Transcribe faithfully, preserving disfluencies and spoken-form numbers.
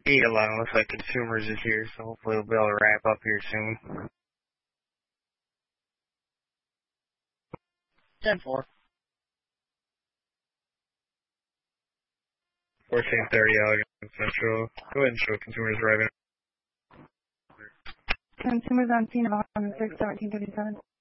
eight eleven looks like consumers is here, so hopefully we'll be able to wrap up here soon. ten four. fourteen thirty Allegan Central. Go ahead and show consumers arriving. Consumers on scene of one oh six, seventeen thirty-seven.